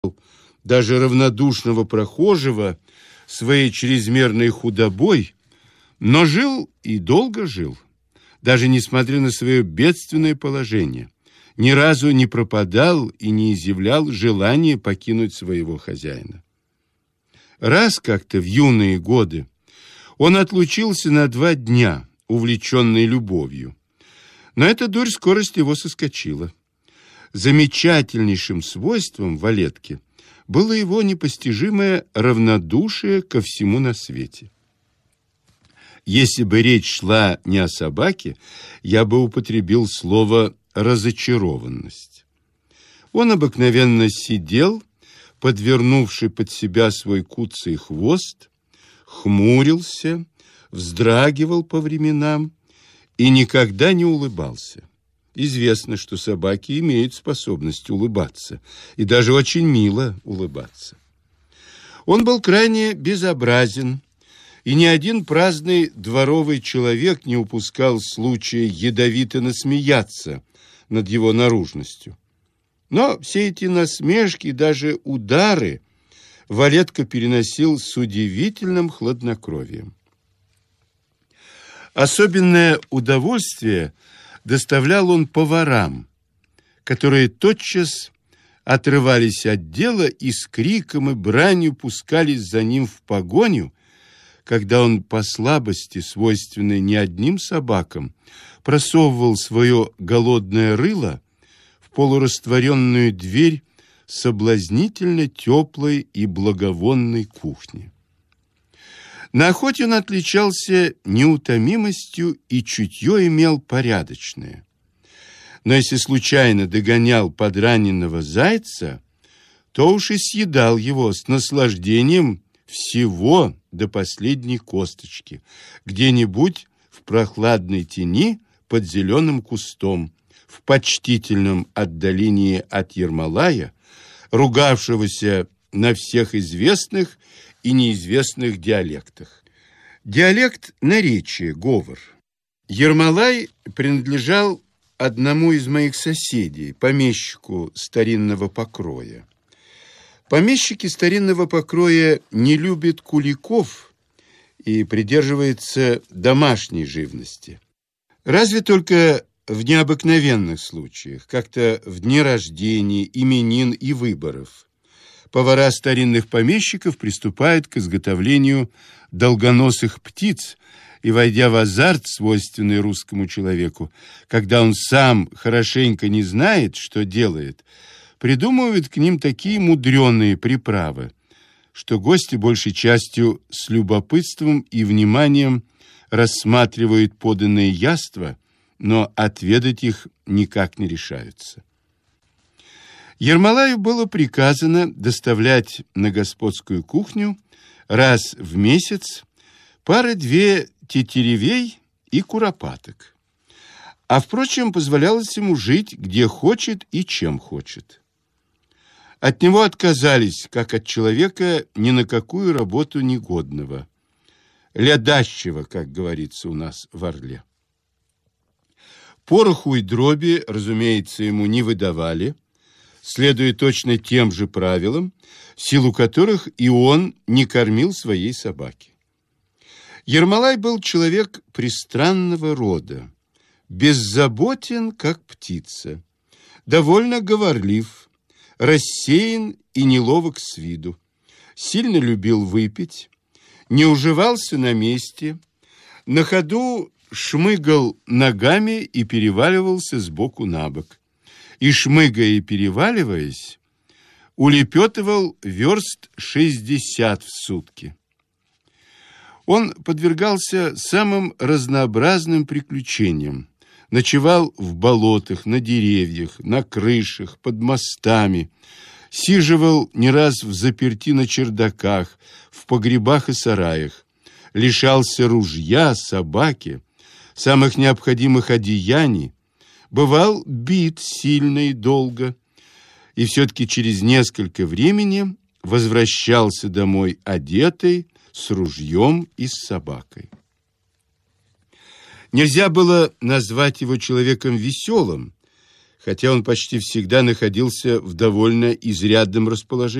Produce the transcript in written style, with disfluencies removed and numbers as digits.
даже равнодушного прохожего своей чрезмерной худобой, но жил и долго жил, даже несмотря на свое бедственное положение. Ни разу не пропадал и не изъявлял желания покинуть своего хозяина. Раз как-то в юные годы он отлучился на 2 дня, увлеченный любовью. Но эта дурь скорость его соскочила. Замечательнейшим свойством Валетки было его непостижимое равнодушие ко всему на свете. Если бы речь шла не о собаке, я бы употребил слово «разочарованность». Он обыкновенно сидел, подвернувший под себя свой куцый хвост, хмурился, вздрагивал по временам и никогда не улыбался. Известно, что собаки имеют способность улыбаться, и даже очень мило улыбаться. Он был крайне безобразен, и ни один праздный дворовый человек не упускал случая ядовито насмеяться над его наружностью. Но все эти насмешки, даже удары, Валетка переносил с удивительным хладнокровием. Особенное удовольствие доставлял он поварам, которые тотчас отрывались от дела и с криком и бранью пускались за ним в погоню, когда он по слабости, свойственной не одним собакам, просовывал свое голодное рыло в полурастворенную дверь соблазнительно теплой и благовонной кухни. На охоте он отличался неутомимостью и чутье имел порядочное. Но если случайно догонял подраненного зайца, то уж и съедал его с наслаждением всего до последней косточки, где-нибудь в прохладной тени под зеленым кустом, в почтительном отдалении от Ермолая, ругавшегося на всех известных и неизвестных диалектах. Диалект – наречие, говор. Ермолай принадлежал одному из моих соседей, помещику старинного покроя. Помещики старинного покроя не любят куликов и придерживаются домашней живности. Разве только в необыкновенных случаях, как-то в дни рождения, именин и выборов, повара старинных помещиков приступают к изготовлению долгоносых птиц и, войдя в азарт, свойственный русскому человеку, когда он сам хорошенько не знает, что делает, придумывают к ним такие мудреные приправы, что гости большей частью с любопытством и вниманием рассматривают поданные яства, но отведать их никак не решаются. Ермолаю было приказано доставлять на господскую кухню раз в месяц 2 тетеревей и куропаток. А, впрочем, позволялось ему жить где хочет и чем хочет. От него отказались, как от человека ни на какую работу негодного, лядащего, как говорится у нас в Орле. Пороху и дроби, разумеется, ему не выдавали, следуя точно тем же правилам, в силу которых и он не кормил своей собаки. Ермолай был человек пристранного рода, беззаботен, как птица, довольно говорлив, рассеян и неловок с виду, сильно любил выпить, не уживался на месте, на ходу шмыгал ногами и переваливался с боку на бок. И, шмыгая и переваливаясь, улепетывал верст 60 в сутки. Он подвергался самым разнообразным приключениям, ночевал в болотах, на деревьях, на крышах, под мостами, сиживал не раз взаперти на чердаках, в погребах и сараях, лишался ружья, собаки, самых необходимых одеяний, бывал бит сильно и долго, и все-таки через несколько времени возвращался домой одетый, с ружьем и с собакой. Нельзя было назвать его человеком веселым, хотя он почти всегда находился в довольно изрядном расположении.